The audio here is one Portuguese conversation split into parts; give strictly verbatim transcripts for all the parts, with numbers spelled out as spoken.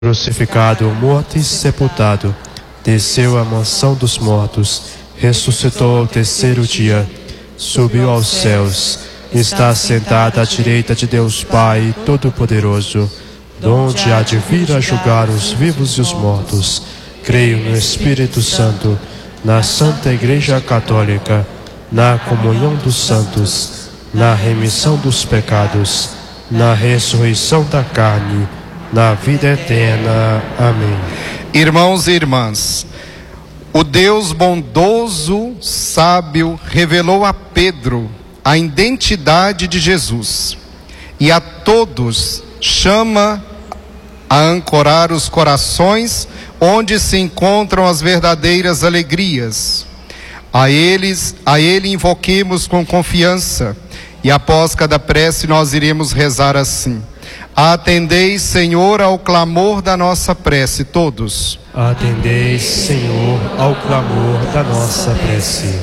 crucificado, morto e sepultado, desceu à mansão dos mortos, ressuscitou ao terceiro dia, subiu aos céus, está sentado à direita de Deus Pai Todo-Poderoso, donde há de vir a julgar os vivos e os mortos. Creio no Espírito Santo, na Santa Igreja Católica, na comunhão dos santos, na remissão dos pecados, na ressurreição da carne, na vida eterna. Amém. Irmãos e irmãs, o Deus bondoso, sábio, revelou a Pedro a identidade de Jesus e a todos chama a ancorar os corações onde se encontram as verdadeiras alegrias. A eles, a Ele invoquemos com confiança, e após cada prece nós iremos rezar assim: atendei, Senhor, ao clamor da nossa prece, todos. Atendei, Senhor, ao clamor da nossa prece.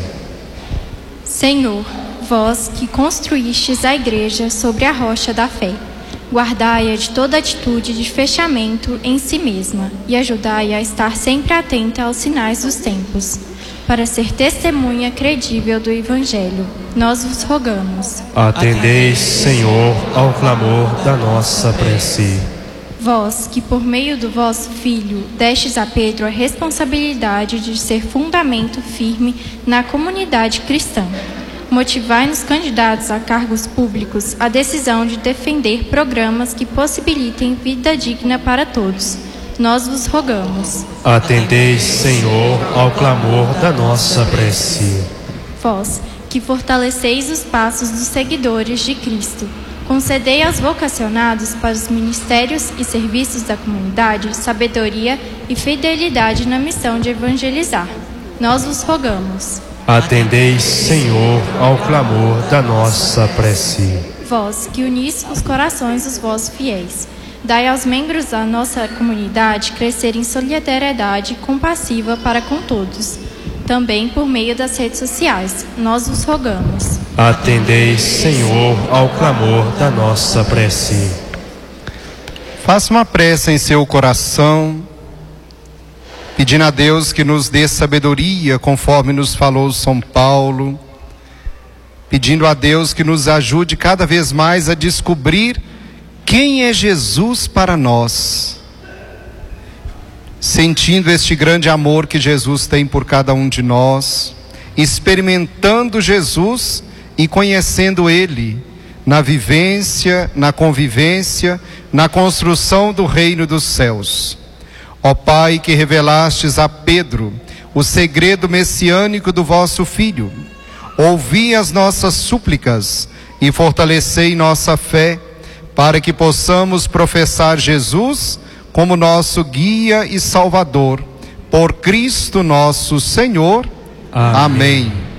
Senhor, vós que construístes a igreja sobre a rocha da fé, guardai-a de toda atitude de fechamento em si mesma e ajudai-a a estar sempre atenta aos sinais dos tempos, para ser testemunha credível do Evangelho. Nós vos rogamos. Atendei, Senhor, ao clamor da nossa prece. Vós, que por meio do vosso Filho destes a Pedro a responsabilidade de ser fundamento firme na comunidade cristã, motivai nos candidatos a cargos públicos a decisão de defender programas que possibilitem vida digna para todos. Nós vos rogamos. Atendei, Senhor, ao clamor da nossa prece. Vós, que fortaleceis os passos dos seguidores de Cristo, concedei aos vocacionados para os ministérios e serviços da comunidade sabedoria e fidelidade na missão de evangelizar. Nós vos rogamos. Atendei, Senhor, ao clamor da nossa prece. Vós, que unis os corações dos vossos fiéis, dai aos membros da nossa comunidade crescer em solidariedade compassiva para com todos, também por meio das redes sociais. Nós vos rogamos. Atendei, Senhor, ao clamor da nossa prece. Faça uma prece em seu coração, pedindo a Deus que nos dê sabedoria, conforme nos falou São Paulo, pedindo a Deus que nos ajude cada vez mais a descobrir quem é Jesus para nós, sentindo este grande amor que Jesus tem por cada um de nós, experimentando Jesus e conhecendo Ele na vivência, na convivência, na construção do reino dos céus. Ó Pai, que revelastes a Pedro o segredo messiânico do vosso Filho, ouvi as nossas súplicas e fortalecei nossa fé, para que possamos professar Jesus como nosso guia e Salvador, por Cristo nosso Senhor. Amém. Amém.